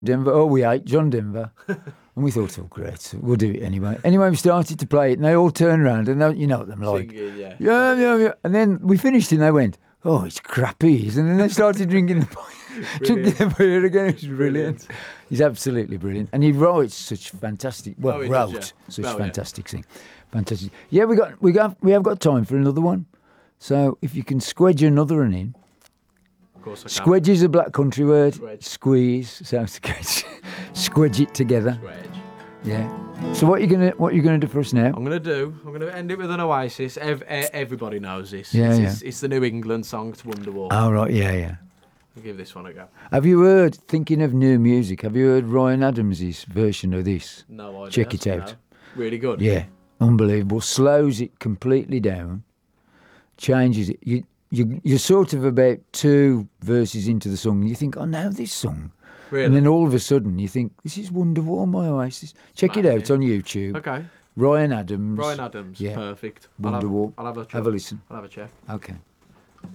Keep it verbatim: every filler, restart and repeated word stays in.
Denver. Oh, we ate John Denver. And we thought, oh, great, we'll do it anyway. Anyway, we started to play it, and they all turned around, and they, you know what them like. Singing, yeah. Yeah, yeah, yeah. And then we finished, and they went, oh, it's crappy. And then they started drinking the drinking the beer again. It was brilliant. brilliant. He's absolutely brilliant. And he writes such fantastic, well, oh, wrote does, yeah. such well, fantastic yeah. thing. Fantastic. Yeah, we got, we got, we have got time for another one. So if you can squedge another one in. Of course I can. Squedge is a black country word. Squedge. Squeeze. So squedge it together. Squedge. Yeah. So what are you gonna what are you gonna do for us now? I'm gonna do. I'm gonna end it with an Oasis. Ev- everybody knows this. Yeah, it's, yeah. It's, it's the New England song. It's Wonderwall. Oh right, yeah, yeah. I'll give this one a go. Have you heard? Thinking of new music, have you heard Ryan Adams' version of this? No idea. Check it out. No. Really good. Yeah, unbelievable. Slows it completely down, changes it. You you you're sort of about two verses into the song, and you think, I know this song. Really? And then all of a sudden you think, this is Wonderwall by Oasis. Check Man, it out yeah. on YouTube. Okay. Ryan Adams. Ryan Adams. Yeah. Perfect. Wonderwall. I'll have, I'll have a check. Have a listen. I'll have a check. Okay.